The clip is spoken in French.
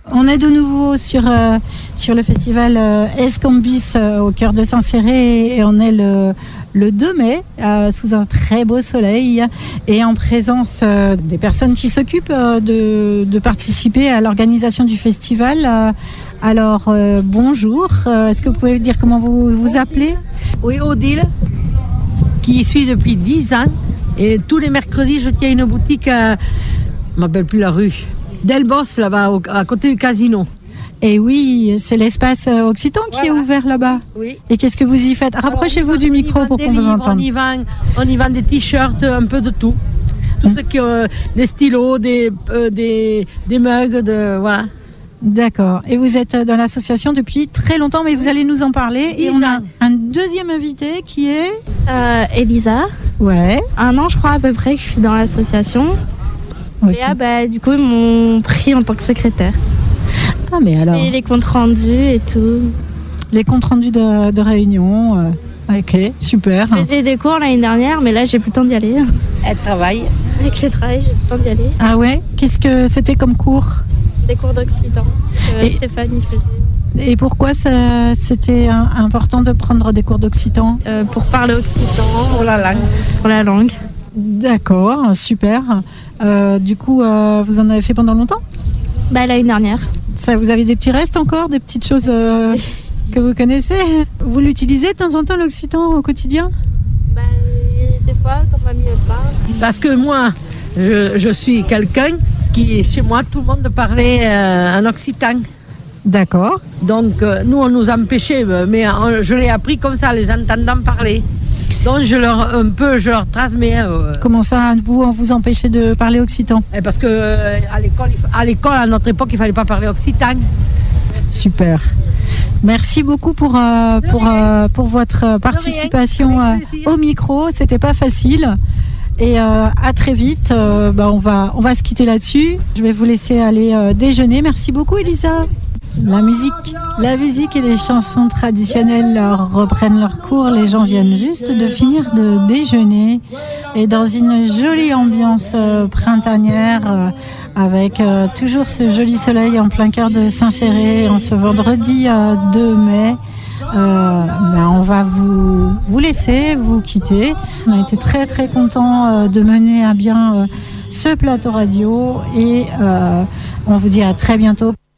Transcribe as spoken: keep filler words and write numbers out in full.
On est de nouveau sur, euh, sur le festival euh, Escambis euh, au cœur de Saint-Céré et on est le, le deux mai euh, sous un très beau soleil et en présence euh, des personnes qui s'occupent euh, de, de participer à l'organisation du festival. Euh, alors euh, bonjour, euh, est-ce que vous pouvez dire comment vous vous appelez ? Oui, Odile, qui y suis depuis dix ans et tous les mercredis je tiens une boutique, à, je ne m'appelle plus la rue, Delbos là-bas au, à côté du casino. Et oui, c'est l'espace Occitan qui voilà. est ouvert là-bas. Oui. Et qu'est-ce que vous y faites ? Rapprochez-vous du micro pour qu'on vous entende. On y vend, on y vend des t-shirts, un peu de tout. Tout mmh. ce qui euh, des stylos, des, euh, des, des mugs, de, voilà. D'accord. Et vous êtes dans l'association depuis très longtemps, mais vous allez nous en parler. Et on a un deuxième invité qui est euh, Elisa. Ouais. Un an, je crois, à peu près, que je suis dans l'association. Okay. Et ah, bah, du coup, ils m'ont pris en tant que secrétaire. Ah, mais alors. Et les comptes rendus et tout. Les comptes rendus de, de réunion. Euh, ok, super. Je faisais des cours l'année dernière, mais là, j'ai plus le temps d'y aller. Elle travaille. Avec le travail, j'ai plus le temps d'y aller. Ah ouais ? Qu'est-ce que c'était comme cours ? Des cours d'occitan que et, Stéphanie faisait. Et pourquoi ça, c'était un, important de prendre des cours d'occitan ? euh, Pour parler occitan. Pour la langue. Pour la langue. D'accord, super. Euh, du coup, euh, vous en avez fait pendant longtemps ? Bah, l'année dernière. Ça, vous avez des petits restes encore, des petites choses euh, que vous connaissez ? Vous l'utilisez de temps en temps, l'occitan, au quotidien ? Bah, des fois, quand mamie ne parle. Parce que moi, je, je suis quelqu'un qui, chez moi, tout le monde parlait euh, en occitan. D'accord. Donc, euh, nous, on nous empêchait, mais on, je l'ai appris comme ça, les entendant parler. Donc, je leur, un peu, je leur transmets. Euh, Comment ça, vous, on vous empêchez de parler occitan ? Parce que euh, à l'école, à l'école, à notre époque, il fallait pas parler occitan. Super. Merci beaucoup pour, euh, pour, euh, pour votre participation euh, au micro. C'était pas facile. Et euh, à très vite. Euh, bah, on va, on va se quitter là-dessus. Je vais vous laisser aller euh, déjeuner. Merci beaucoup, Elisa. La musique, la musique et les chansons traditionnelles leur reprennent leur cours. Les gens viennent juste de finir de déjeuner et dans une jolie ambiance euh, printanière euh, avec euh, toujours ce joli soleil en plein cœur de Saint-Céré en ce vendredi euh, deux mai. Euh, ben on va vous, vous laisser, vous quitter. On a été très très contents euh, de mener à bien euh, ce plateau radio et euh, on vous dit à très bientôt.